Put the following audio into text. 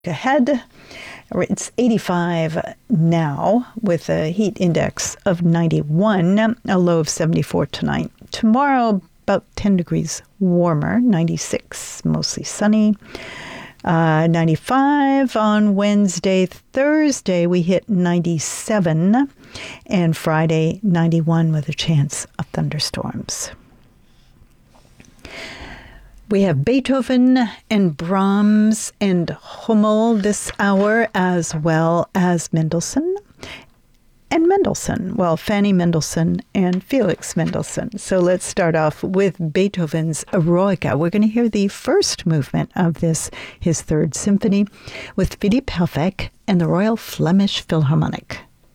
ahead. It's 85 now with a heat index of 91, a low of 74 tonight. Tomorrow, about 10 degrees warmer, 96, mostly sunny. 95 on Wednesday. Thursday, we hit 97, and Friday, 91 with a chance of thunderstorms. We have Beethoven and Brahms and Hummel this hour, as well as Mendelssohn and Mendelssohn. Well, Fanny Mendelssohn and Felix Mendelssohn. So let's start off with Beethoven's Eroica. We're going to hear the first movement of this, his third symphony, with Philippe Helveg and the Royal Flemish Philharmonic.